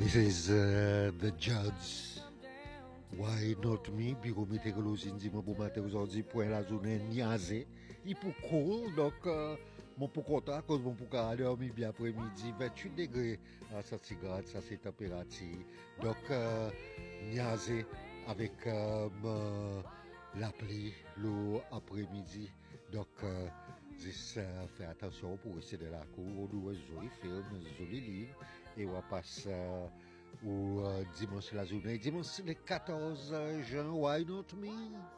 This is the Judge. Why not me? Bureau météorologie dit mon bon matin aujourd'hui pour la journée niaisée. Il pour cool donc mon pour content à cause mon pour aller dormir bien après-midi 28 degrés à 7 grades ça c'est température. Donc niaisé avec la pluie l'eau après-midi. Donc juste faire attention pour rester de la cour, on doit joli film, joli livre et on va passer au dimanche la journée. Dimanche le 14 juin, why not me?